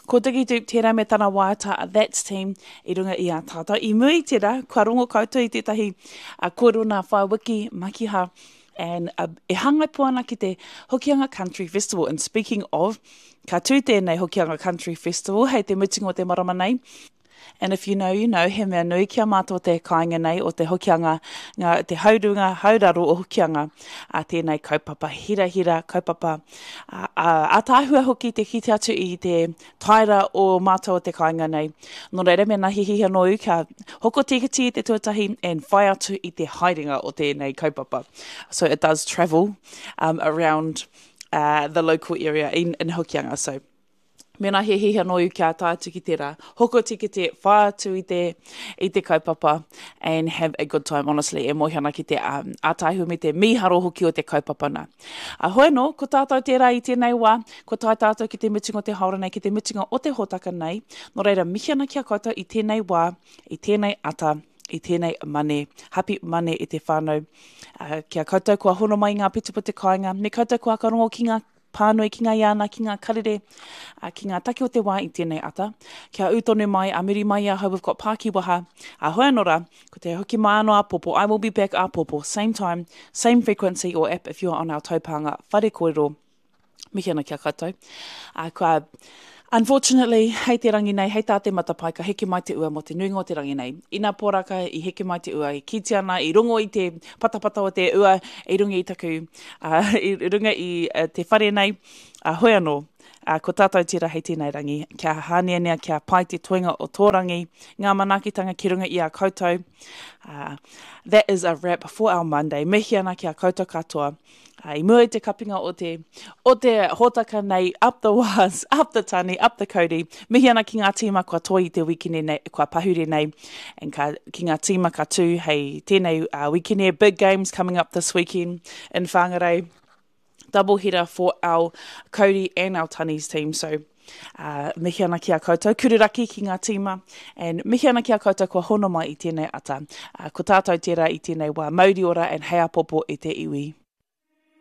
Ko tiki tup tērā me tana wāta, that's team, I runga I a tātou. I mui tērā, kua rongo koutou I tētahi korona whāwiki makiha, and e hangai puana ki te Hokianga Country Festival. And speaking of, ka tū tēnei Hokianga Country Festival, hei te mutinga o te marama nei. And if you know, you know, he mea nui kia mātua te kāinga nei o te Hokianga, te haurunga, hauraro o Hokianga, tēnei kaupapa, hira, kaupapa, a tāhua hoki te kite atu I te taira o mātua o te kāinga nei. Nō reira me nahi hiha noi ka hoko tikiti I te tuatahi and whai atu I te haerenga o tēnei kaupapa. So it does travel around the local area in Hokianga, so mena he hiha noi kia tātu ki tērā. Hoko tikiti, whai atu I te kaupapa and have a good time, honestly. E mohiana ki te ātaihu me te miharo hoki o te kaupapa nā. Hoi no, ko tātou tērā I tēnei wā, ko tai tātou ki te mutinga o te haora nei, ki te mutinga o te hotaka nei. Nō reira, mihiana kia koutou I tēnei wā, I tēnei ata, I tēnei mane, happy mane I te whānau. Kia koutou kua hono mai ngā pitupu te kāinga, me koutou kua karongo ki ngā pānui, ki ngā iana, ki ngā karere, ki ngā take o te wā I tēnei ata. Kia utonu mai, a muri mai a how we've got Pāki Waha. Hoi anora, ko te hoki mai anō a popo. I will be back a popo, same time, same frequency or app if you're on our taupanga whare kōrero. Mihi ana kia koutou. Unfortunately, hei te rangi nei, hei tā te matapai, ka heke mai te ua mo te nuinga o te rangi nei. Ina poraka I heke mai te ua, I kiti ana, I rongo I te patapata o te ua, I runga I taku, I runga I te whare nei, hoi anō. Ko tātou tira hei tēnei rangi, kia hāneanea, kia pai te toinga o tō rangi, ngā manakitanga ki runga I a koutou. That is a wrap for our Monday. Mihi ana kia koutou katoa. I mua I te kapinga o te hotaka nei, up the was, up the tani, up the kauri. Mihi ana ki ngā tīma kua toi I te wikine nei, kua pahure nei, and ki ngā tīma ka tū, hei tēnei wikine, big games coming up this weekend in Whangarei. Double header for our kauri and our tanis team, so mihi ana kia koutou, kururaki ki ngā tīma, and mihi ana kia koutou kua hono mai I tēnei ata. Ko tātou tērā I tēnei wā, mauri ora and hea popo I te iwi.